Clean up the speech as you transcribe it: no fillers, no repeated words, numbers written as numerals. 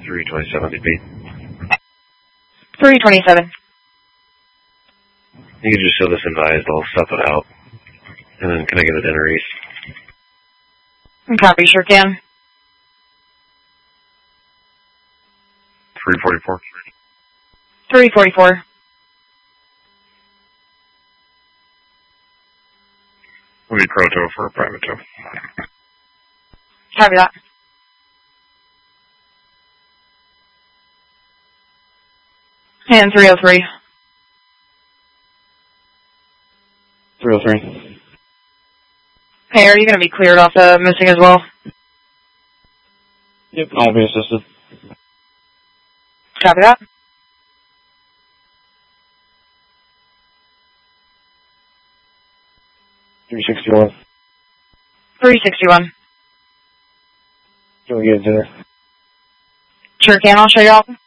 327 to beat. 327. You can just show this advised, I'll stuff it out. And then can I get a dinner east? Copy, sure can. 344. 344. We'll be proto for a private tow. Copy that. And 303. 303. Hey, are you going to be cleared off the missing as well? Yep, I'll be assisted. Copy that. 361. 361. Can we get dinner? Sure can, I'll show you out.